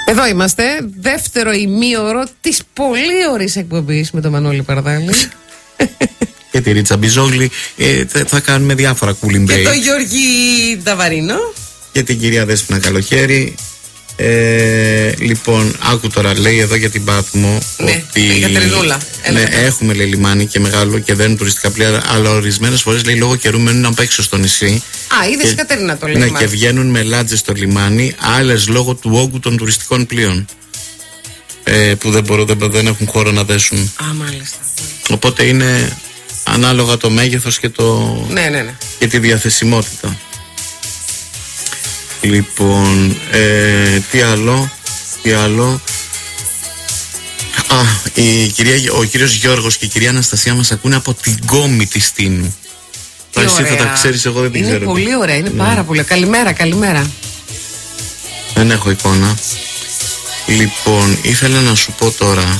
Εδώ είμαστε, δεύτερο ημίωρο της πολύ ωραίης εκπομπής με τον Μανώλη Παρδάλη. Και τη Ρίτσα Μπιζόγλη. Θα κάνουμε διάφορα cooling break. Και τον Γιώργη Ταβαρίνο. Και την κυρία Δέσποινα Καλοχέρη. Λοιπόν, άκου τώρα, λέει εδώ για την Πάτμο. Ναι, ότι η Κατερινούλα. Ναι, έχουμε λέει λιμάνι και μεγάλο και δεν είναι τουριστικά πλοία, αλλά ορισμένες φορές λέει λόγω καιρού μένουν απ' έξω στο νησί. Α, είδες η Κατερίνα το λιμάνι. Ναι, και βγαίνουν με λάτζες στο λιμάνι, άλλες λόγω του όγκου των τουριστικών πλοίων. Που δεν έχουν χώρο να δέσουν. Α, μάλιστα. Οπότε είναι ανάλογα το μέγεθος και, ναι. και τη διαθεσιμότητα. Λοιπόν, τι άλλο. Ο κύριος Γιώργος και η κυρία Αναστασία μας ακούνε από την Κόμη της Τίνου. Εσύ θα τα ξέρεις, εγώ δεν την ξέρω. Είναι πολύ ωραία, είναι πάρα πολύ. Καλημέρα. Δεν έχω εικόνα. Λοιπόν, ήθελα να σου πω τώρα.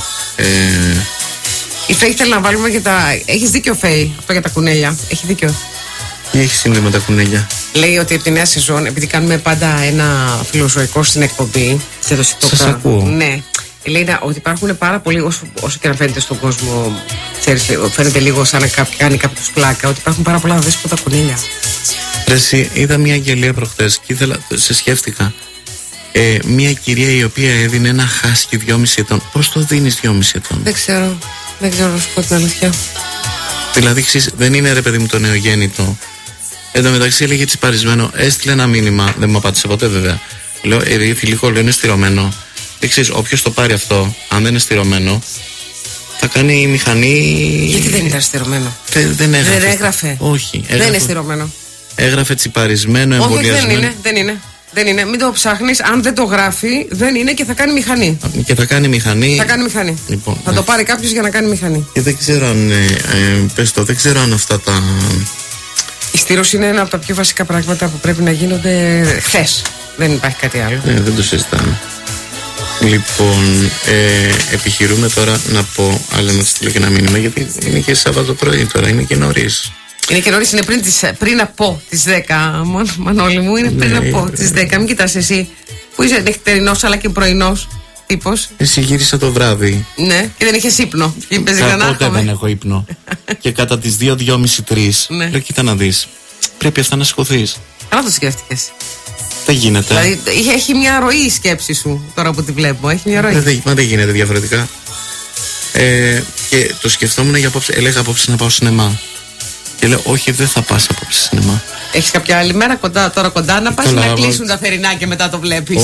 Η Φέη ήθελε να βάλουμε και τα. Έχεις δίκιο, Φέη, αυτό για τα κουνέλια. Έχει δίκιο. Τι έχει συμβεί με τα κουνέλια? Λέει ότι από τη νέα σεζόν, επειδή κάνουμε πάντα ένα φιλοζωικό στην εκπομπή. Σας ακούω. Ναι. Λέει ότι υπάρχουν πάρα πολλοί, όσο και να φαίνεται στον κόσμο, ξέρεις, φαίνεται λίγο σαν να κάνει κάποιος πλάκα, ότι υπάρχουν πάρα πολλά αδέσποτα κουνέλια. Εσύ, είδα μια αγγελία προχτές και σε σκέφτηκα. Μια κυρία η οποία έδινε ένα χάσκι 2,5 ετών. Πώς το δίνεις 2,5 ετών? Δεν ξέρω να σου πω την αλήθεια. Δηλαδή, δεν είναι ρε παιδί μου το νεογέννητο. Εν τω μεταξύ έλεγε τσιπαρισμένο, έστειλε ένα μήνυμα, δεν μου απάντησε ποτέ βέβαια. Λέω, θηλυκό, λέω, είναι στηρωμένο. Ξέρεις, όποιος το πάρει αυτό, αν δεν είναι στηρωμένο, θα κάνει η μηχανή. Γιατί δεν ήταν στηρωμένο? Δεν έγραφε. Όχι. Δεν είναι στηρωμένο. Έγραφε τσιπαρισμένο, εμβολιασμένο. Όχι, δεν είναι. Μην το ψάχνεις. Αν δεν το γράφει, δεν είναι και θα κάνει μηχανή. Λοιπόν, θα το πάρει κάποιος για να κάνει μηχανή. Και δεν ξέρω αν. Δεν ξέρω αν αυτά τα. Η στήρωση είναι ένα από τα πιο βασικά πράγματα που πρέπει να γίνονται χθες. Δεν υπάρχει κάτι άλλο. Ναι, δεν το συζητάμε. Λοιπόν, επιχειρούμε τώρα να πω, αλλά να στείλω και ένα μήνυμα, γιατί είναι και Σάββατο πρωί τώρα, είναι και νωρίς. Είναι και νωρίς, είναι πριν από τις 10, Μανώλη μου, είναι πριν από τις 10. Μην κοιτάς εσύ, που είσαι νυχτερινός αλλά και πρωινός τύπος. Εσύ γύρισα το βράδυ. Ναι, και δεν είχες ύπνο. Ποτέ δεν έχω ύπνο. Και κατά τις 2:30-3, λέω, κοίτα να δεις, πρέπει αυτά να σηκωθείς. Καλά το σκέφτηκες. Δεν γίνεται. Δηλαδή έχει μια ροή η σκέψη σου τώρα που τη βλέπω. Έχει μια ροή. Μα δεν γίνεται διαφορετικά. Και το σκεφτόμουν για απόψε. Έλεγα απόψε να πάω σινεμά. Και λέω, όχι, δεν θα πας απόψε σινεμά. Έχεις κάποια άλλη μέρα τώρα κοντά να πας, να κλείσουν τα θερινά και μετά το βλέπεις?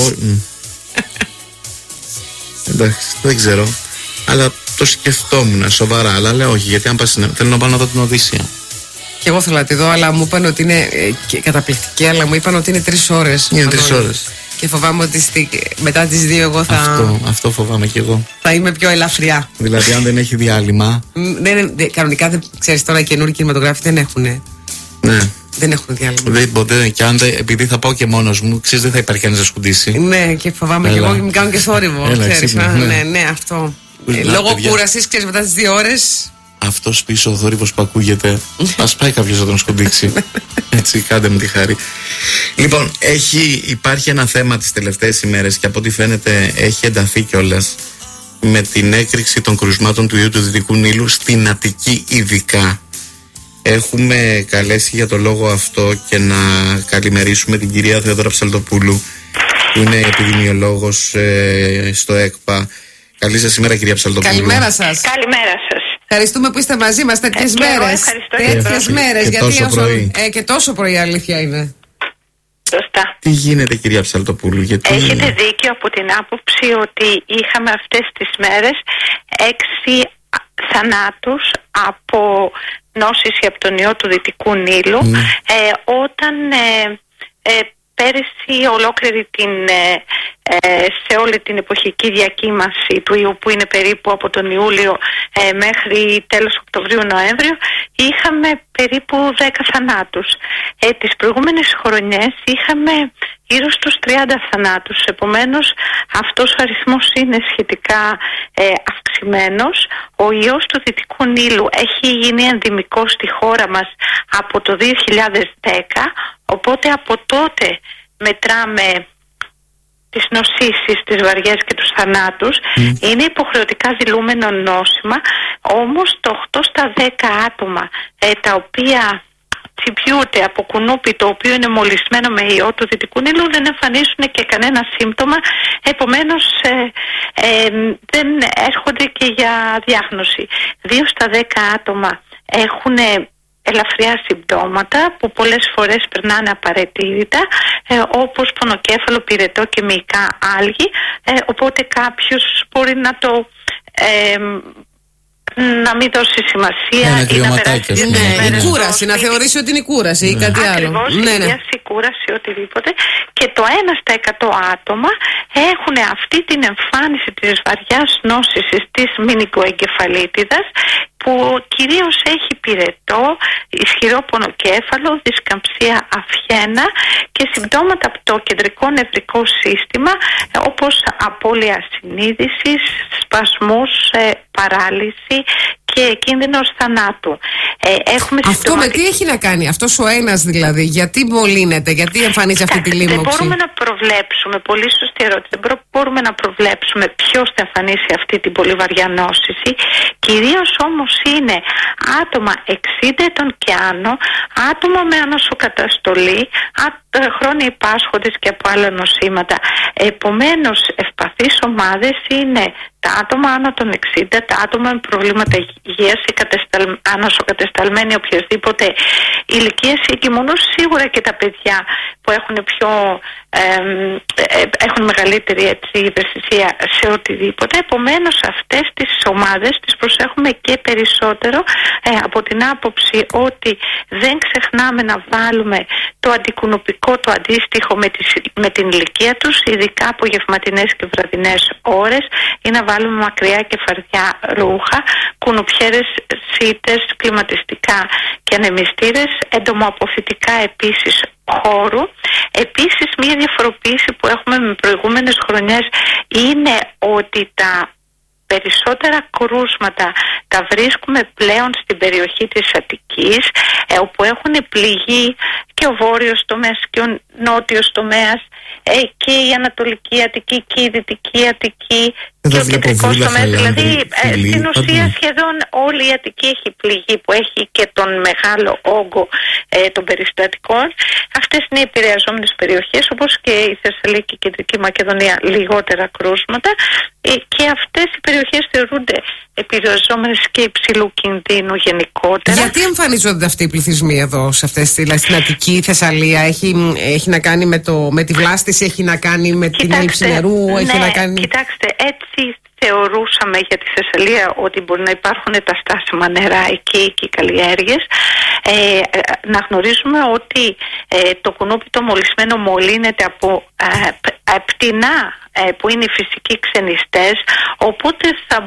Εντάξει, δεν ξέρω. Αλλά το σκεφτόμουν σοβαρά. Αλλά λέω όχι, γιατί αν πας σινεμά, θέλω να πάω να δω την Οδύσσεια. Και εγώ θέλω να τη δω, αλλά μου είπαν ότι είναι καταπληκτική, αλλά μου είπαν ότι είναι 3 ώρες. Είναι 3 ώρες. Και φοβάμαι ότι μετά τις 2 εγώ θα. Αυτό φοβάμαι κι εγώ. Θα είμαι πιο ελαφριά. Δηλαδή, αν δεν έχει διάλειμμα. Κανονικά δεν ξέρεις τώρα, οι καινούργιοι κινηματογράφοι δεν έχουν. Ναι. Δεν έχουν διάλειμμα. Ποτέ. Και αν επειδή θα πάω και μόνος μου, ξέρεις, δεν θα υπάρχει κανείς να σκουντήσει. Ναι, και φοβάμαι κι εγώ και μου κάνουν και θόρυβο. Ναι, αυτό. Λόγω κούρασης, ξέρεις, μετά τις 2 ώρες. Αυτός πίσω ο θόρυβος που ακούγεται, ας πάει κάποιος να τον σκουντίξει. Έτσι, κάντε μου τη χάρη. Λοιπόν, υπάρχει ένα θέμα τις τελευταίες ημέρες και από ό,τι φαίνεται έχει ενταθεί κιόλας με την έκρηξη των κρουσμάτων του ιού του Δυτικού Νείλου στην Αττική ειδικά. Έχουμε καλέσει για το λόγο αυτό και να καλημερίσουμε την κυρία Θεόδωρα Ψαλτοπούλου, που είναι επιδημιολόγος στο ΕΚΠΑ. Καλή σας ημέρα, κυρία Ψαλτοπούλου. Καλημέρα σας. Καλημέρα σας. Ευχαριστούμε που είστε μαζί μας τέτοιες μέρες. Τέτοιες μέρες. Και τόσο πρωί. Και τόσο πρωί, αλήθεια είναι. Σωστά. Τι γίνεται, κυρία Ψαλτοπούλου? Έχετε δίκιο από την άποψη ότι είχαμε αυτές τις μέρες 6 θανάτους από νόσηση από τον ιό του Δυτικού Νείλου, όταν πέρυσι ολόκληρη σε όλη την εποχική διακύμαση του ιού, που είναι περίπου από τον Ιούλιο μέχρι τέλος Οκτωβρίου-Νοέμβριο, είχαμε περίπου 10 θανάτους. Τις προηγούμενες χρονιές είχαμε γύρω στους 30 θανάτους. Επομένως αυτός ο αριθμός είναι σχετικά αυξημένος. Ο ιός του Δυτικού Νείλου έχει γίνει ενδημικός στη χώρα μας από το 2010, οπότε από τότε μετράμε τις νοσήσεις, τις βαριές και τους θανάτους. Είναι υποχρεωτικά δηλούμενο νόσημα, όμως το 8 στα 10 άτομα τα οποία τσιμπιούνται από κουνούπι το οποίο είναι μολυσμένο με ιό του Δυτικού Νείλου δεν εμφανίζουν και κανένα σύμπτωμα, επομένως δεν έρχονται και για διάγνωση. 2 στα 10 άτομα έχουν ελαφριά συμπτώματα που πολλές φορές περνάνε απαραίτητα, όπως πονοκέφαλο, πυρετό και μυϊκά άλγη, οπότε κάποιος μπορεί να το να μην δώσει σημασία ή να περάσει η κούραση, να θεωρήσει ότι είναι η κούραση ή κάτι άλλο. Ακριβώς, η κούραση, οτιδήποτε. Και το 1 στα 100 άτομα έχουν αυτή την εμφάνιση της βαριάς νόσησης της μηνικοεγκεφαλίτιδας, που κυρίως έχει πυρετό, ισχυρό πονοκέφαλο, δισκαμψία αυχένα και συμπτώματα από το κεντρικό νευρικό σύστημα, όπως απώλεια συνείδησης, σπασμούς, παράλυση και κίνδυνος θανάτου. Αυτό με τι έχει να κάνει, αυτός ο ένας δηλαδή, γιατί μολύνεται, γιατί εμφανίζει αυτή τη λίμωξη? Δεν μπορούμε να προβλέψουμε, πολύ σωστή ερώτηση, δεν μπορούμε να προβλέψουμε ποιος θα εμφανίσει αυτή την πολύ βαριά νόσηση. Κυρίως όμως είναι άτομα 60 ετών και άνω, άτομα με ανοσοκαταστολή, χρόνια υπάσχοντες και από άλλα νοσήματα. Επομένως, ευπαθείς ομάδες είναι τα άτομα άνω των 60, τα άτομα με προβλήματα υγείας, οι ανοσοκατεσταλμένοι οποιασδήποτε ηλικίας ή μόνο σίγουρα και τα παιδιά που έχουν έχουν μεγαλύτερη ευαισθησία σε οτιδήποτε. Επομένως, αυτές τις ομάδες τις προσέχουμε και περισσότερο από την άποψη ότι δεν ξεχνάμε να βάλουμε το αντικουνουπικό, το αντίστοιχο με την ηλικία τους, ειδικά απογευματινές και βραδινές ώρες, ή να βάλουμε μακριά και φαρδιά ρούχα, κουνουπιέρες, σίτες, κλιματιστικά και ανεμιστήρες, εντομοαποφυτικά επίσης χώρου. Επίσης, μια διαφοροποίηση που έχουμε με προηγούμενες χρονιές είναι ότι τα περισσότερα κρούσματα τα βρίσκουμε πλέον στην περιοχή της Αττικής, όπου έχουν πληγεί και ο βόρειος τομέας και ο νότιος τομέας, και η Ανατολική Αττική και η Δυτική Αττική και ο κεντρικός τομέας. Δηλαδή, στην ουσία σχεδόν όλη η Αττική έχει πληγεί, που έχει και τον μεγάλο όγκο των περιστατικών. Αυτές είναι οι επηρεαζόμενες περιοχές, όπως και η Θεσσαλία και η Κεντρική Μακεδονία, λιγότερα κρούσματα, και αυτές οι περιοχές θεωρούνται επηρεαζόμενες και υψηλού κινδύνου γενικότερα. Γιατί εμφανίζονται αυτοί οι πληθυσμοί εδώ, σε αυτές, δηλαδή στην Αττική, η Θεσσαλία, έχει να κάνει με τη βλάστηση, έχει να κάνει με την έλλειψη νερού, έχει να κάνει... Κοιτάξτε, έτσι θεωρούσαμε για τη Θεσσαλία ότι μπορεί να υπάρχουν τα στάσιμα νερά εκεί και οι καλλιέργειες. Να γνωρίζουμε ότι το κουνούπι το μολυσμένο μολύνεται από πτηνά που είναι οι φυσικοί ξενιστές, οπότε θα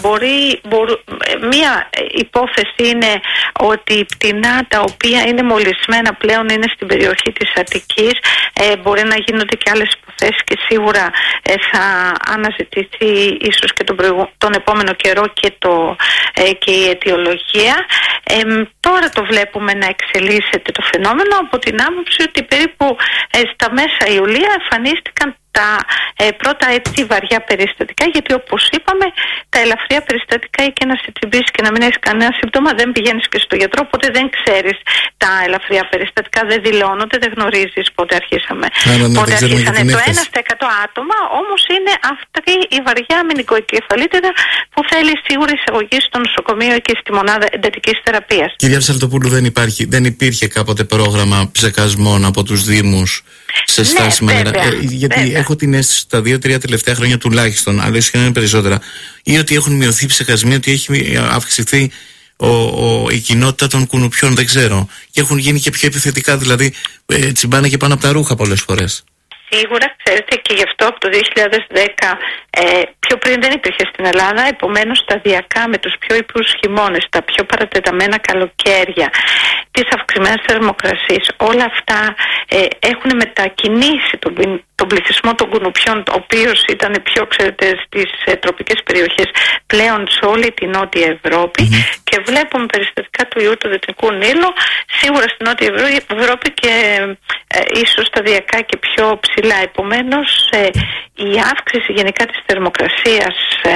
μία υπόθεση είναι ότι οι πτηνά τα οποία είναι μολυσμένα πλέον είναι στην περιοχή της Αττικής, μπορεί να γίνονται και άλλες υποθέσεις και σίγουρα θα αναζητηθεί ίσως και τον επόμενο καιρό και η αιτιολογία. Τώρα το βλέπουμε να εξελίσσεται το φαινόμενο από την άποψη ότι περίπου στα μέσα Ιουλία εμφανίστηκαν τα πρώτα έτσι βαριά περιστατικά, γιατί όπως είπαμε τα ελαφριά περιστατικά ή και να σε τσιμπήσει και να μην έχει κανένα σύμπτωμα δεν πηγαίνεις και στο γιατρό, οπότε δεν ξέρεις τα ελαφριά περιστατικά, δεν δηλώνονται, δεν γνωρίζεις πότε αρχίσαμε. Πότε αρχίσανε το 1 στα 100 άτομα, όμως είναι αυτή η βαριά μηνικοεγκεφαλίτιδα που θέλει σίγουρα εισαγωγή στο νοσοκομείο και στη μονάδα εντατικής θεραπείας. Κυρία Ψαλτοπούλου, δεν υπήρχε κάποτε πρόγραμμα ψεκασμών από τους Δήμους σε στάσιμα νερά? Γιατί έχω την αίσθηση τα 2-3 τελευταία χρόνια τουλάχιστον, αλλά ίσως και να είναι περισσότερα, ή ότι έχουν μειωθεί ψεκασμοί, ότι έχει αυξηθεί η κοινότητα των κουνουπιών, δεν ξέρω. Και έχουν γίνει και πιο επιθετικά, δηλαδή τσιμπάνε και πάνω από τα ρούχα πολλές φορές. Σίγουρα, ξέρετε, και γι' αυτό από το 2010 πιο πριν δεν υπήρχε στην Ελλάδα, επομένως σταδιακά με τους πιο ήπιους χειμώνες, τα πιο παρατεταμένα καλοκαίρια, τις αυξημένες θερμοκρασίες, όλα αυτά έχουν μετακινήσει τον πληθυσμό των κουνουπιών, ο οποίος ήταν πιο, ξέρετε, στις τροπικές περιοχές, πλέον σε όλη την Νότια Ευρώπη, και βλέπουμε περιστατικά του ιού του Δυτικού Νείλου, σίγουρα στην Νότια Ευρώπη και ίσως σταδιακά και πιο ψηλά ψηλά. Επομένως η αύξηση γενικά της θερμοκρασίας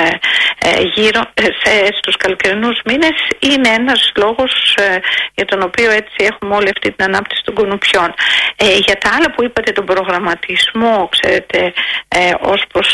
στους καλοκαιρινούς μήνες είναι ένας λόγος για τον οποίο έτσι έχουμε όλη αυτή την ανάπτυξη των κουνουπιών. Για τα άλλα που είπατε, τον προγραμματισμό, ξέρετε, ως προς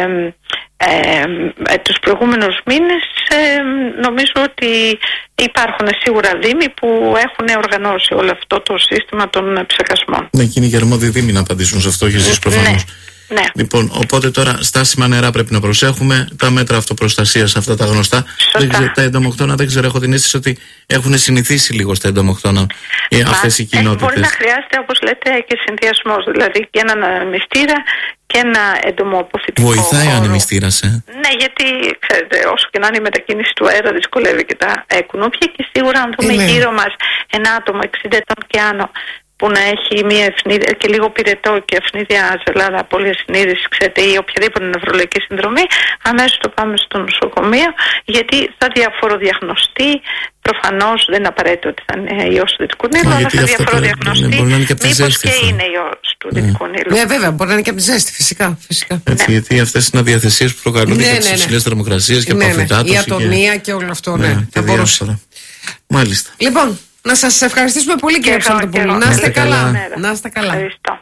τους προηγούμενους μήνες, νομίζω ότι υπάρχουν σίγουρα δήμοι που έχουν οργανώσει όλο αυτό το σύστημα των ψεκασμών. Ναι, και είναι και αρμόδιοι δήμοι να απαντήσουν σε αυτό και εσείς προφανώς. Ναι. Λοιπόν, οπότε τώρα στάσιμα νερά πρέπει να προσέχουμε, τα μέτρα αυτοπροστασίας, αυτά τα γνωστά. Τα εντομοκτώνα δεν ξέρω, έχω την αίσθηση ότι έχουν συνηθίσει λίγο στα εντομοκτώνα αυτές οι κοινότητες. Μπορεί να χρειάζεται, όπως λέτε, και συνδυασμός, δηλαδή και έναν μυστήρα και ένα εντομοαποθητικό. Βοηθάει ο ανεμιστήρας, Ναι, γιατί ξέρετε, όσο και να είναι η μετακίνηση του αέρα, δυσκολεύει και τα κουνούπια, και σίγουρα αν δούμε γύρω μας ένα άτομο 60 ετών και άνω που να έχει μία ευνίδια και λίγο πυρετό και ευνίδια ζελάδα, πολυασυνείδηση, ξέρετε, ή οποιαδήποτε νευρολογική συνδρομή, αμέσως το πάμε στο νοσοκομείο, γιατί θα διαφοροδιαγνωστεί. Προφανώς δεν είναι απαραίτητο ότι θα είναι ιός του δυτικού νείλου, αλλά θα διαφοροδιαγνωστεί μήπως και είναι ιός του δυτικού νείλου. Ναι, βέβαια, μπορεί να είναι και από τη ζέστη, φυσικά. Έτσι, γιατί αυτές είναι αδιαθεσίες που προκαλούνται και τις υψηλές θερμοκρασίες και από αφυτάτωση. Η ατονία και όλο αυτό, θα μπορούσε. Μάλιστα. Λοιπόν, να σας ευχαριστήσουμε πολύ, κύριε Ψαλτοπούλου. Να είστε καλά. Να είστε καλά. Ευχαριστώ.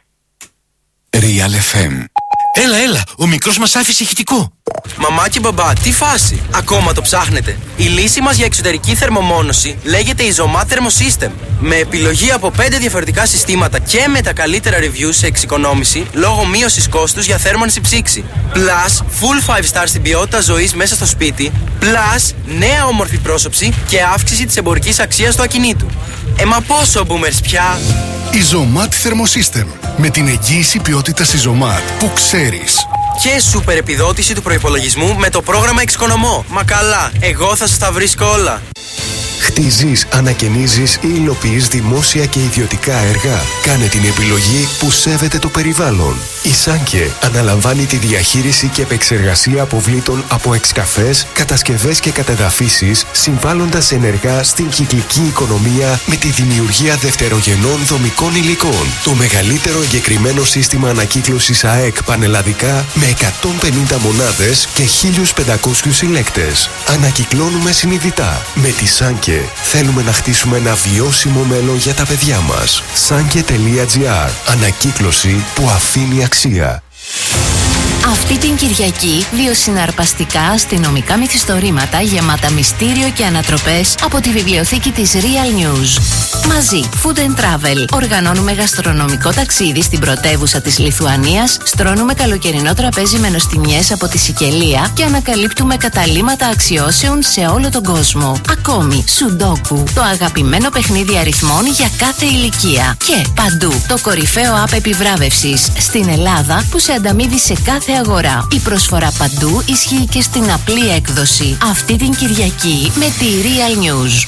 Real FM. Έλα, ο μικρός μας άφησε ηχητικό. Μαμά και μπαμπά, τι φάση, ακόμα το ψάχνετε? Η λύση μας για εξωτερική θερμομόνωση λέγεται Isomat Thermosystem. Με επιλογή από 5 διαφορετικά συστήματα και με τα καλύτερα reviews σε εξοικονόμηση λόγω μείωσης κόστους για θέρμανση ψήξη. Plus, full 5 star στην ποιότητα ζωής μέσα στο σπίτι. Plus, νέα όμορφη πρόσωψη και αύξηση της εμπορικής αξίας του ακινήτου. Μα πόσο boomers πια! Isomat Thermosystem. Με την εγγύηση ποιότητας Isomat που ξέρεις. Και σούπερ επιδότηση του προϋπολογισμού με το πρόγραμμα Εξοικονομώ. Μα καλά, εγώ θα σας τα βρίσκω όλα. Χτίζεις, ανακαινίζεις ή υλοποιείς δημόσια και ιδιωτικά έργα. Κάνε την επιλογή που σέβεται το περιβάλλον. Η Σάνκε αναλαμβάνει τη διαχείριση και επεξεργασία αποβλήτων από εξκαφές, κατασκευές και κατεδαφίσεις, συμβάλλοντας ενεργά στην κυκλική οικονομία με τη δημιουργία δευτερογενών δομικών υλικών. Το μεγαλύτερο εγκεκριμένο σύστημα ανακύκλωσης ΑΕΚ πανελλαδικά με 150 μονάδες και 1.500 συλλέκτες. Ανακυκλώνουμε συνειδητά. Με τη Σάνκε θέλουμε να χτίσουμε ένα βιώσιμο μέλλον για τα παιδιά μας. Sanke.gr. Ανακύκλωση που αφήνει αξία. Αυτή την Κυριακή, 2 συναρπαστικά αστυνομικά μυθιστορήματα γεμάτα μυστήριο και ανατροπές από τη βιβλιοθήκη της Real News. Μαζί, Food and Travel. Οργανώνουμε γαστρονομικό ταξίδι στην πρωτεύουσα της Λιθουανίας, στρώνουμε καλοκαιρινό τραπέζι με νοστιμιές από τη Σικελία και ανακαλύπτουμε καταλύματα αξιώσεων σε όλο τον κόσμο. Ακόμη, Σουντόκου, το αγαπημένο παιχνίδι αριθμών για κάθε ηλικία. Και παντού, το κορυφαίο app επιβράβευσης στην Ελλάδα που σε ανταμείβει σε κάθε αγορά. Η προσφορά παντού ισχύει και στην απλή έκδοση. Αυτή την Κυριακή με τη Real News.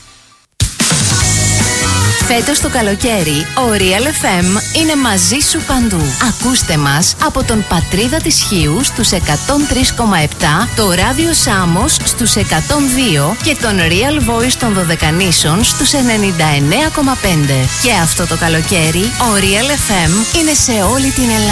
Φέτος το καλοκαίρι, ο Real FM είναι μαζί σου παντού. Ακούστε μας από τον Πατρίδα της Χίου στους 103,7, το Ράδιο Σάμος στους 102 και τον Real Voice των Δωδεκανήσων στους 99,5. Και αυτό το καλοκαίρι, ο Real FM είναι σε όλη την Ελλάδα.